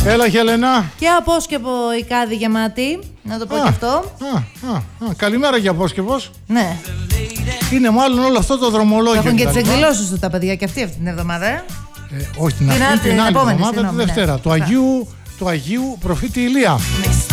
Έλα Χέλενα. Και Απόσκεπο η Κάδη γεμάτη. Να το πω και αυτό. Καλημέρα και Απόσκεπος. Ναι. Είναι μάλλον όλο αυτό το δρομολόγιο. Έχουν και τις εκδηλώσεις του τα παιδιά και αυτή την εβδομάδα. Όχι την άλλη εβδομάδα, τη Δευτέρα. Του Αγίου Προφήτη Ηλία.